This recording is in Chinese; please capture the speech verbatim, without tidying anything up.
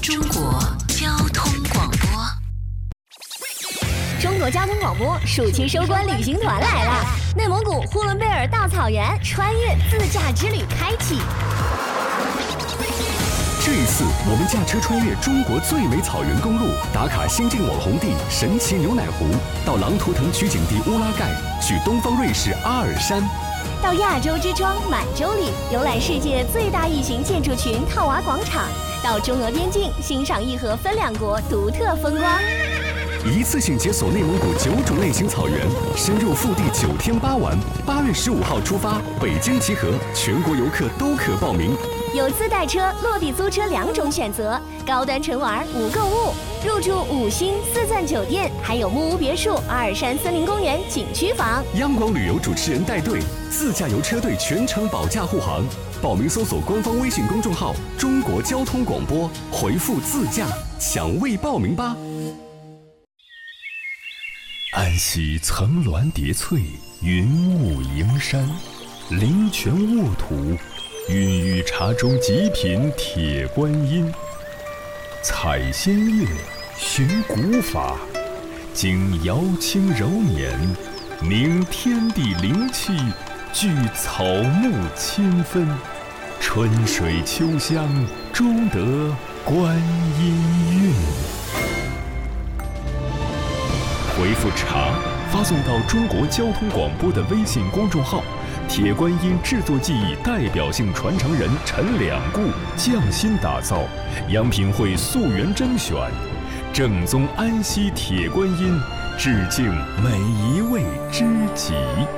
中国交通广播。 中国交通广播暑期收官旅行团来了，内蒙古呼伦贝尔大草原穿越自驾之旅开启。 这一次，我们驾车穿越中国最美草原公路，打卡新晋网红地神奇牛奶湖，到狼图腾取景地乌拉盖，去东方瑞士阿尔山， 到亚洲之窗满洲里游览世界最大异形建筑群套娃广场，到中俄边境欣赏义和分两国独特风光。 一次性解锁内蒙古九种类型草原，深入腹地九天八晚。八月十五号出发，北京集合，全国游客都可报名。 有自带车、落地租车两种选择，高端纯玩无购物，入住五星四钻酒店，还有木屋别墅、阿尔山森林公园景区房。 央广旅游主持人带队，自驾游车队全程保驾护航。报名搜索官方微信公众号“中国交通广播”，回复“自驾”抢位报名吧。安溪层峦叠翠，云雾迎山，灵泉沃土，孕育茶中极品铁观音。采仙乐，寻古法，经瑶清柔捻，凝天地灵气，聚草木千分，春水秋香，终得观音韵。回复茶发送到中国交通广播的微信公众号，铁观音制作技艺代表性传承人陈两固匠心打造，央品会溯源甄选，正宗安溪铁观音，致敬每一位知己。